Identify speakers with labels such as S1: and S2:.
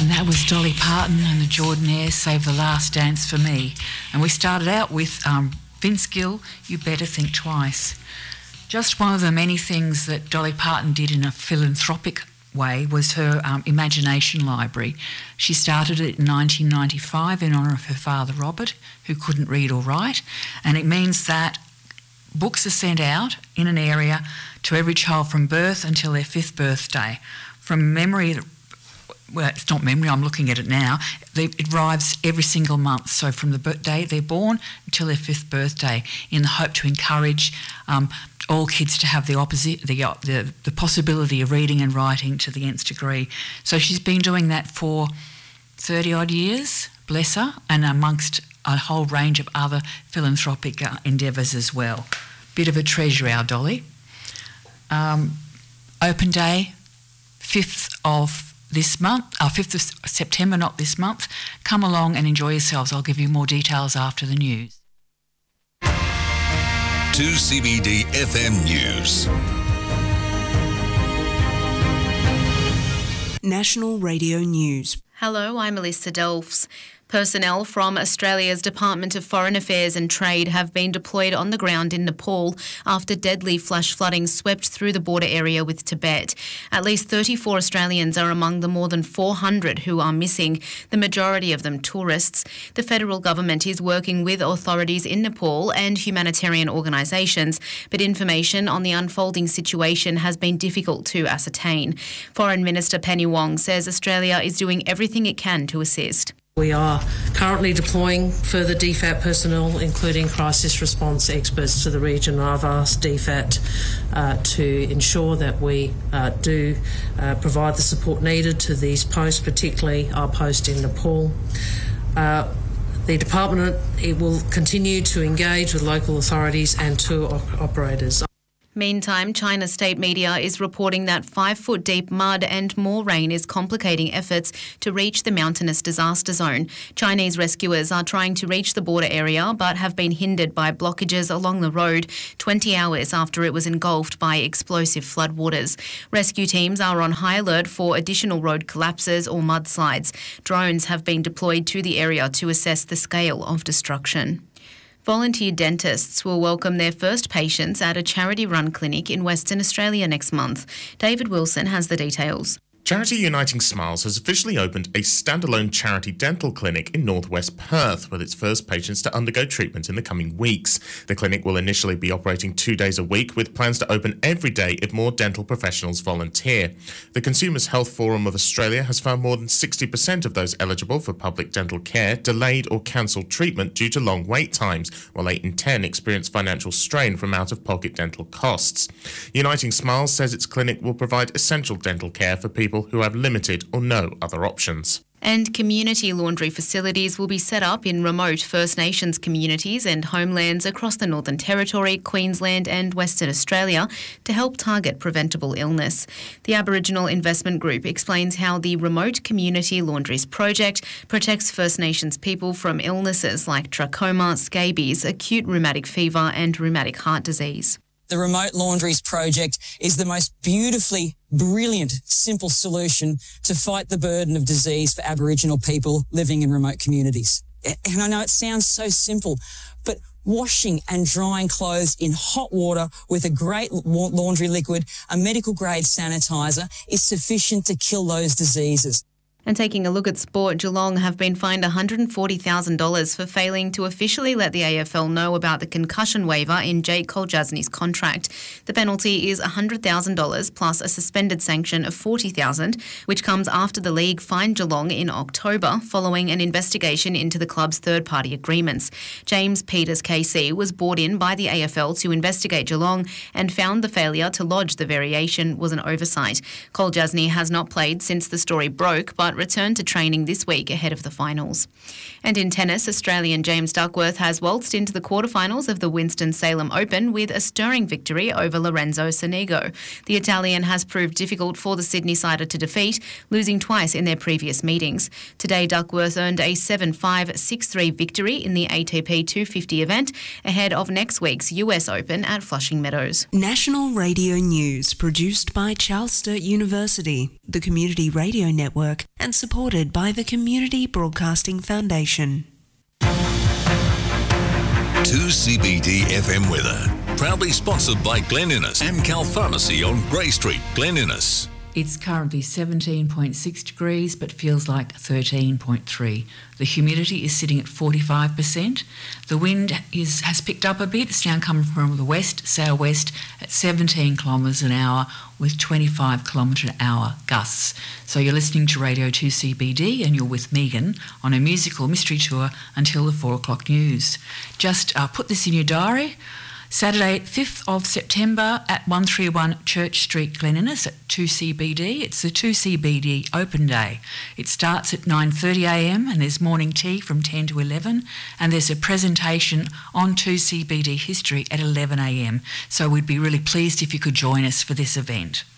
S1: And that was Dolly Parton and the Jordanaires, Save the Last Dance for Me. And we started out with Vince Gill, You Better Think Twice. Just one of the many things that Dolly Parton did in a philanthropic way was her Imagination Library. She started it in 1995 in honour of her father Robert, who couldn't read or write, and it means that books are sent out in an area to every child from birth until their 5th birthday. From memory, well, it's not memory, I'm looking at it now, it arrives every single month, so from the day they're born until their 5th birthday, in the hope to encourage all kids to have the possibility of reading and writing to the nth degree. So she's been doing that for 30-odd years, bless her, and amongst a whole range of other philanthropic endeavours as well. Bit of a treasure, our Dolly. Open Day, 5th of this month, 5th of September, not this month. Come along and enjoy yourselves. I'll give you more details after the news.
S2: 2CBD FM News.
S3: National Radio News.
S4: Hello, I'm Alyssa Delfs. Personnel from Australia's Department of Foreign Affairs and Trade have been deployed on the ground in Nepal after deadly flash flooding swept through the border area with Tibet. At least 34 Australians are among the more than 400 who are missing, the majority of them tourists. The federal government is working with authorities in Nepal and humanitarian organisations, but information on the unfolding situation has been difficult to ascertain. Foreign Minister Penny Wong says Australia is doing everything it can to assist.
S5: We are currently deploying further DFAT personnel, including crisis response experts, to the region. I've asked DFAT to ensure that we do provide the support needed to these posts, particularly our post in Nepal. The department will continue to engage with local authorities and tour operators.
S4: Meantime, China's state media is reporting that 5-foot-deep mud and more rain is complicating efforts to reach the mountainous disaster zone. Chinese rescuers are trying to reach the border area but have been hindered by blockages along the road 20 hours after it was engulfed by explosive floodwaters. Rescue teams are on high alert for additional road collapses or mudslides. Drones have been deployed to the area to assess the scale of destruction. Volunteer dentists will welcome their first patients at a charity-run clinic in Western Australia next month. David Wilson has the details.
S6: Charity Uniting Smiles has officially opened a standalone charity dental clinic in northwest Perth, with its first patients to undergo treatment in the coming weeks. The clinic will initially be operating 2 days a week, with plans to open every day if more dental professionals volunteer. The Consumers Health Forum of Australia has found more than 60% of those eligible for public dental care delayed or cancelled treatment due to long wait times, while 8 in 10 experience financial strain from out-of-pocket dental costs. Uniting Smiles says its clinic will provide essential dental care for people who have limited or no other options.
S4: And community laundry facilities will be set up in remote First Nations communities and homelands across the Northern Territory, Queensland and Western Australia to help target preventable illness. The Aboriginal Investment Group explains how the Remote Community Laundries project protects First Nations people from illnesses like trachoma, scabies, acute rheumatic fever and rheumatic heart disease.
S7: The Remote Laundries project is the most beautifully brilliant, simple solution to fight the burden of disease for Aboriginal people living in remote communities. And I know it sounds so simple, but washing and drying clothes in hot water with a great laundry liquid, a medical-grade sanitizer, is sufficient to kill those diseases.
S4: And taking a look at sport, Geelong have been fined $140,000 for failing to officially let the AFL know about the concussion waiver in Jake Koljazny's contract. The penalty is $100,000 plus a suspended sanction of $40,000, which comes after the league fined Geelong in October following an investigation into the club's third-party agreements. James Peters KC was brought in by the AFL to investigate Geelong and found the failure to lodge the variation was an oversight. Koljazny has not played since the story broke, but returned to training this week ahead of the finals. And in tennis, Australian James Duckworth has waltzed into the quarterfinals of the Winston-Salem Open with a stirring victory over Lorenzo Sonego. The Italian has proved difficult for the Sydney-sider to defeat, losing twice in their previous meetings. Today, Duckworth earned a 7-5, 6-3 victory in the ATP 250 event ahead of next week's US Open at Flushing Meadows.
S3: National Radio News, produced by Charles Sturt University, the Community Radio Network and supported by the Community Broadcasting Foundation.
S2: 2CBD FM weather. Proudly sponsored by Glen Innes, Amcal Pharmacy on Grey Street, Glen Innes.
S1: It's currently 17.6 degrees but feels like 13.3. The humidity is sitting at 45%. The wind has picked up a bit. It's now coming from the west, southwest at 17 kilometres an hour with 25 kilometre an hour gusts. So you're listening to Radio 2CBD and you're with Megan on a musical mystery tour until the 4 o'clock news. Just put this in your diary. Saturday, 5th of September at 131 Church Street, Glen Innes at 2CBD. It's the 2CBD Open Day. It starts at 9:30am and there's morning tea from 10 to 11 and there's a presentation on 2CBD history at 11am. So we'd be really pleased if you could join us for this event.